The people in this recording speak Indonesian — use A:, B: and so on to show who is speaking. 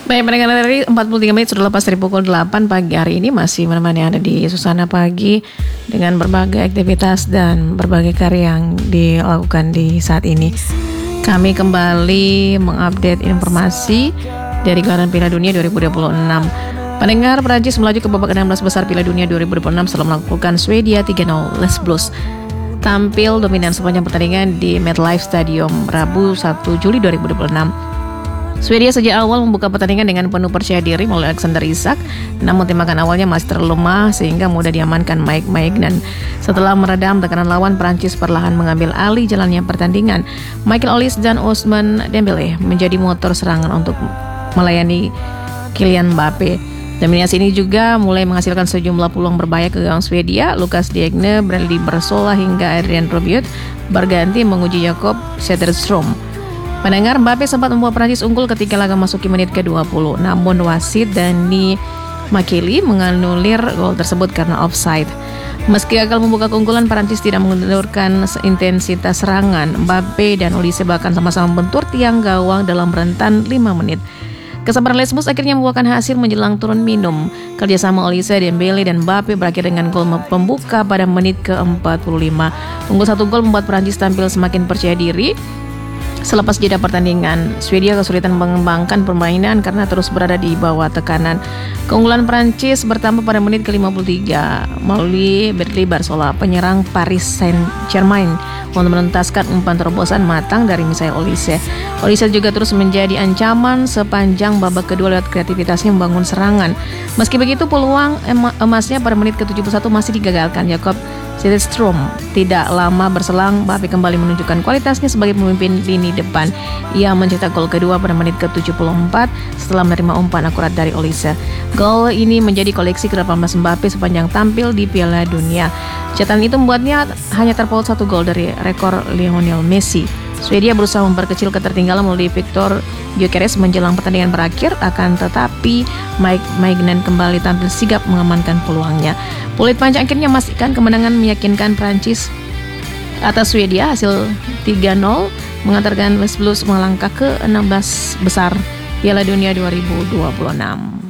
A: Baik, pendengar dari 43 menit sudah lepas dari pukul 8 pagi hari ini masih menemani Anda di Susana Pagi dengan berbagai aktivitas dan berbagai karya yang dilakukan di saat ini. Kami kembali mengupdate informasi dari gelaran Piala Dunia 2026. Pendengar, Prancis melaju ke babak 16 besar Piala Dunia 2026 setelah melakukan Swedia 3-0 Les Blues. Tampil dominan sepanjang pertandingan di MetLife Stadium Rabu 1 Juli 2026. Swedia sejak awal membuka pertandingan dengan penuh percaya diri melalui Alexander Isak, namun tembakan awalnya masih terlalu lemah sehingga mudah diamankan Mike Maignan. Setelah meredam tekanan lawan, Prancis perlahan mengambil alih jalannya pertandingan. Michael Olise dan Ousmane Dembélé menjadi motor serangan untuk melayani Kylian Mbappe. Dominasi ini juga mulai menghasilkan sejumlah peluang berbahaya ke gawang Swedia. Lucas Diagne, Bradley Barcola hingga Adrien Rabiot berganti menguji Jakob Sederstrom. Pendengar, Mbappe sempat membuat Prancis unggul ketika laga masuki menit ke-20. Namun wasit Dani Makeli menganulir gol tersebut karena offside. Meski gagal membuka keunggulan, Prancis tidak mengendurkan intensitas serangan. Mbappe dan Olise bahkan sama-sama membentur tiang gawang dalam rentan 5 menit. Kesabaran Les Blues akhirnya membuahkan hasil menjelang turun minum. Kerjasama Olise, Dembélé, dan Mbappe berakhir dengan gol pembuka pada menit ke-45. Unggul 1 gol membuat Prancis tampil semakin percaya diri. Selepas jeda pertandingan, Swedia kesulitan mengembangkan permainan karena terus berada di bawah tekanan. Keunggulan Prancis bertambah pada menit ke-53 melalui Bradley Barcola, penyerang Paris Saint-Germain, untuk menuntaskan umpan terobosan matang dari Michael Olise. Olise juga terus menjadi ancaman sepanjang babak kedua lewat kreativitasnya membangun serangan. Meski begitu, peluang emasnya pada menit ke-71 masih digagalkan. Jakob Sederstrom tidak lama berselang, Mbappe kembali menunjukkan kualitasnya sebagai pemimpin lini depan. Ia mencetak gol kedua pada menit ke-74 setelah menerima umpan akurat dari Olise. Gol ini menjadi koleksi ke-18 Mbappe sepanjang tampil di Piala Dunia. Catatan itu membuatnya hanya terpaut 1 gol dari rekor Lionel Messi. Swedia berusaha memperkecil ketertinggalan melalui Victor Gyökeres menjelang pertandingan berakhir, akan tetapi Mike Maignan kembali tampil sigap mengamankan peluangnya. Peluit panjang akhirnya memastikan kemenangan meyakinkan Prancis atas Swedia. Hasil 3-0 mengantarkan Les Blues melangkah ke 16 besar Piala Dunia 2026.